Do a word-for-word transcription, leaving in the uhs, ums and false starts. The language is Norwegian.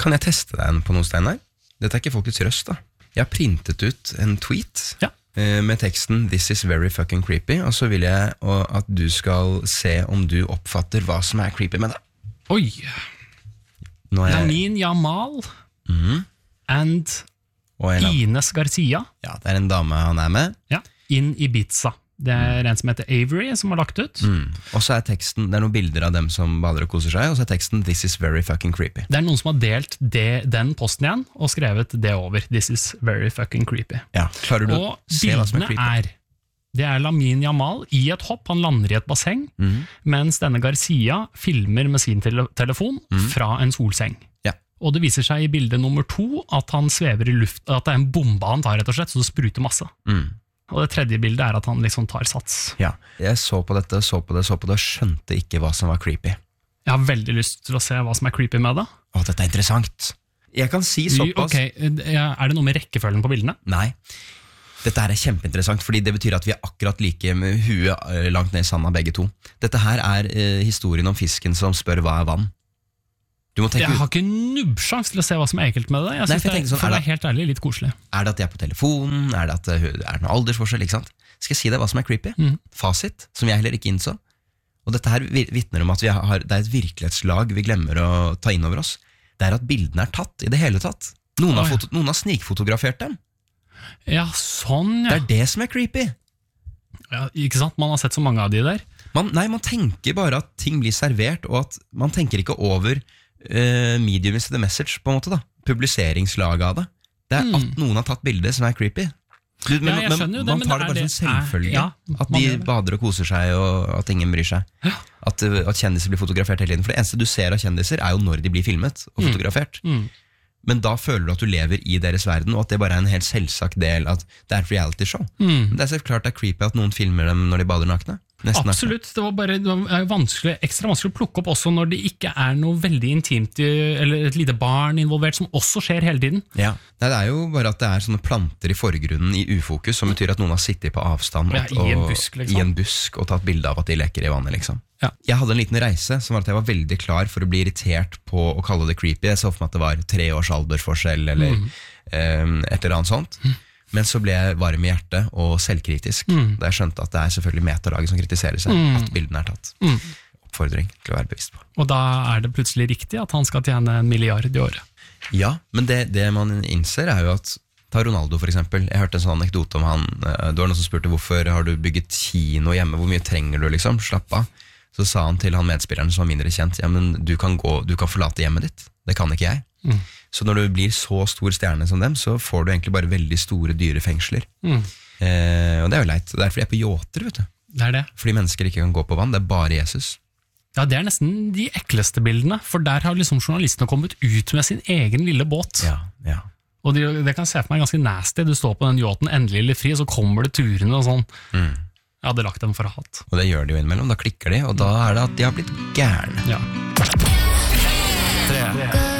Kan jeg teste deg på noe, Steinar? Dette er ikke folkets røst da. Jeg har printet ut en tweet ja. med teksten This is very fucking creepy, og så vil jeg at du skal se om du oppfatter hva som er creepy med det. Oi! Jeg... Lamin Jamal mm. and Ines Garcia. Ja, det er en dame han er med. Ja, in Ibiza. Det er en som heter Avery som har lagt ut. Mm. Og så er teksten, det er noen bilder av dem som bader og koser seg, og så er teksten This is very fucking creepy. Det er noen som har delt det, den posten igjen, og skrevet det over. This is very fucking creepy. Ja, klarer du og å se hva som er creepy? Er, det er Lamin Jamal i et hopp, han lander i et basseng, mm. mens denne Garcia filmer med sin tele telefon mm. fra en solseng. Ja. Og det viser seg i bilde nummer to at han svever i luft, at det er en bombe han tar rett og slett, så det spruter masse. Mm. Og det tredje bildet er at han liksom tar sats. Ja, jeg så på dette, så på det, så på det, og skjønte ikke hva som var creepy. Jeg har veldig lyst til å se hva som er creepy med det. Å, dette er interessant. Jeg kan si såpass. Ok, er det noe med rekkefølgen på bildene? Nei. Dette her er kjempeinteressant, fordi det betyr at vi er akkurat like med huet langt ned i sanda begge to. Dette her er eh, historien om fisken som spør hva er vann. Du må tenke jeg har ikke nubbsjans til å se hva som er ekkelt med det. Jeg synes Nei, for, jeg det, sånn, for å være helt ærlig, litt koselig. Er det at de er på telefonen? Er det at det er noen aldersforskjell? Ikke sant? Skal jeg si deg hva som er creepy? Mm. Fasit, som jeg heller ikke innså. Og dette her vitner om at vi har, det er et virkelighetslag vi glemmer å ta inn over oss. Det er at bildene er tatt i det hele tatt. Noen, oh, har, foto, noen har snikfotografert dem. Ja, sånn, ja. Det er det som er creepy. Ja, ikke sant? Man har sett så mange av de der. Man, nei, man tenker bare at ting blir servert, og at man tenker ikke over Uh, medium is the message på en måte da. Publiseringslaget av det. Det er mm. at noen har tatt bildet som er creepy. Du, men, ja, jeg skjønner jo det, man tar det bare som selvfølge ja, at de bader og koser seg, og at ingen bryr seg. Ja. At, at kjendiser blir fotografert hele tiden. For det eneste du ser av kjendiser er jo når de blir filmet og mm. fotografert. Mm. Men da føler du at du lever i deres verden, og at det bare er en helt selvsagt del at det er et reality show. Mm. Det er så klart det er creepy at noen filmer dem når de bader nakne. Nesten Absolutt, det var bare det var vanskelig, ekstra vanskelig å plukke opp også når det ikke er noe veldig intimt, eller et lite barn involvert, som også skjer hele tiden. Ja, det er jo bare at det er sånne planter i forgrunnen i ufokus, som betyr at noen har sittet på avstand ja, og, i, en busk, liksom. i en busk og tatt bilde av at de leker i vannet, liksom. Ja. Jeg hadde en liten reise som var at jeg var veldig klar for å bli irritert på å kalle det creepy. Jeg så for meg at det var tre års aldersforskjell, eller mm. um, et eller annet sånt. Mm. Men så ble jeg varm i hjertet og selvkritisk, mm. da jeg skjønte at det er selvfølgelig metalaget som kritiserer seg, mm. at bildene er tatt. Mm. Oppfordring til å være bevisst på. Og da er det plutselig riktig at han skal tjene en milliard i året. Ja, men det, det man innser er jo at, ta Ronaldo for eksempel, jeg hørte en sånn anekdote om han, det var noen som spurte hvorfor har du bygget kino hjemme, hvor mye trenger du liksom, slapp av. Så sa han til han medspilleren som var mindre kjent, ja, men du kan, gå, du kan forlate hjemmet ditt, det kan ikke jeg. Mm. Så når du blir så stor stjerne som dem, så får du egentlig bare veldig store, dyre fengsler. Mm. Eh, og det er jo leit. Det er fordi jeg er på yachter, vet du. Det er det. Fordi mennesker ikke kan gå på vann, det er bare Jesus. Ja, det er nesten de ekleste bildene, for der har liksom journalistene kommet ut med sin egen lille båt. Ja, ja. Og det, det kan se for meg ganske nasty. Du står på den yachten endelig litt fri, og så kommer det turene og sånn. Mm. Jeg hadde lagt dem for å ha hatt. Og det gjør de jo innimellom, da klikker de, og da er det at de har blitt gærne. Ja. Tre.